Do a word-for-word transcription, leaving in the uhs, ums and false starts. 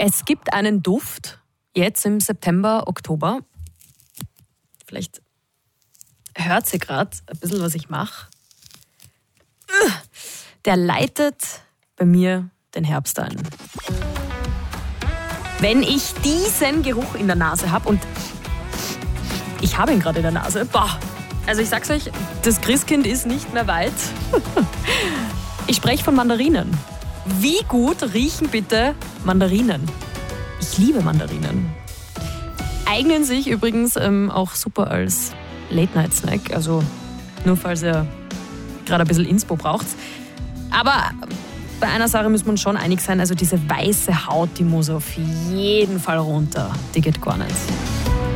Es gibt einen Duft, jetzt im September, Oktober. Vielleicht hört ihr gerade ein bisschen, was ich mache. Der leitet bei mir den Herbst ein. Wenn ich diesen Geruch in der Nase habe und ich habe ihn gerade in der Nase, boah, also ich sag's euch, das Christkind ist nicht mehr weit. Ich spreche von Mandarinen. Wie gut riechen bitte Mandarinen? Ich liebe Mandarinen. Eignen sich übrigens ähm, auch super als Late-Night-Snack, also nur falls ihr gerade ein bisschen Inspo braucht. Aber bei einer Sache muss man schon einig sein, also diese weiße Haut, die muss auf jeden Fall runter. Die geht gar nicht.